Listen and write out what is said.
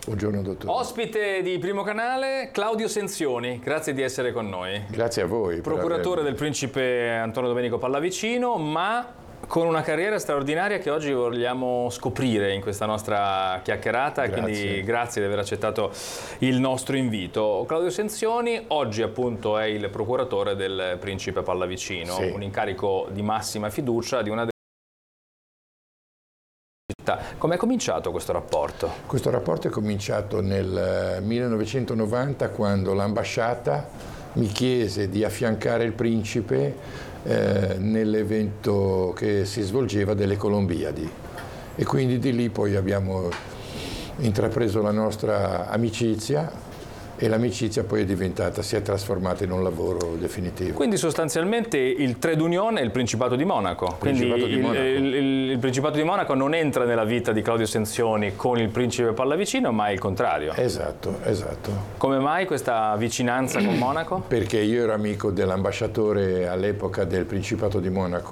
Buongiorno dottore. Ospite di Primo Canale, Claudio Senzioni, grazie di essere con noi. Grazie a voi. Procuratore del principe Antonio Domenico Pallavicino, ma con una carriera straordinaria che oggi vogliamo scoprire in questa nostra chiacchierata. Grazie. Quindi grazie di aver accettato il nostro invito. Claudio Senzioni oggi appunto è il procuratore del principe Pallavicino, Sì. un incarico di massima fiducia di una città. Come è cominciato questo rapporto? Questo rapporto è cominciato nel 1990 quando l'ambasciata mi chiese di affiancare il principe nell'evento che si svolgeva delle Colombiadi e quindi di lì poi abbiamo intrapreso la nostra amicizia e l'amicizia poi si è trasformata in un lavoro definitivo. Quindi sostanzialmente il trade union è il Principato di Monaco. Quindi il Principato di Monaco non entra nella vita di Claudio Senzioni con il principe Pallavicino, ma è il contrario. Esatto. Come mai questa vicinanza con Monaco? Perché io ero amico dell'ambasciatore all'epoca del Principato di Monaco